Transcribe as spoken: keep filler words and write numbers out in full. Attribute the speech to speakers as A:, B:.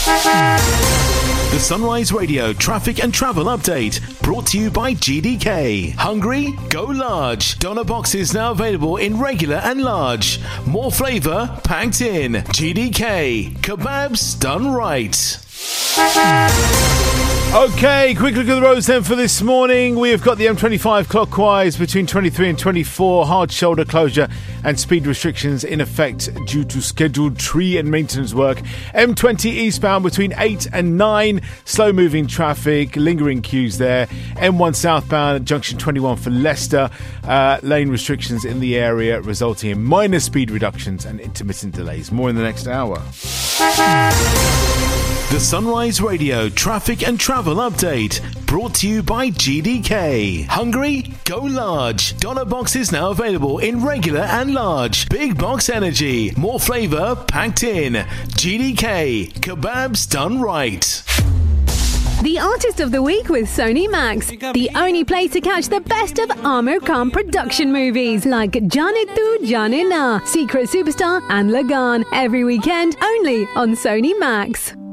A: The Sunrise Radio traffic and travel update brought to you by G D K. Hungry? Go large. Doner boxes now available in regular and large. More flavour packed in. G D K. Kebabs done right.
B: Okay, quick look at the roads then for this morning. We have got the M twenty-five clockwise between twenty-three and twenty-four, hard shoulder closure and speed restrictions in effect due to scheduled tree and maintenance work. M twenty eastbound between eight and nine, slow moving traffic, lingering queues there. M one southbound at junction twenty-one for Leicester, uh, lane restrictions in the area resulting in minor speed reductions and intermittent delays. More in the next hour.
A: The Sunrise Radio traffic and travel update brought to you by G D K. Hungry? Go large. Doner boxes now available in regular and large. Big box energy. More flavour packed in. G D K. Kebabs done right.
C: The Artist of the Week with Sony Max. The only place to catch the best of Amir Khan production movies like Jaane Tu Jaane Na, Secret Superstar and Lagan. Every weekend only on Sony Max.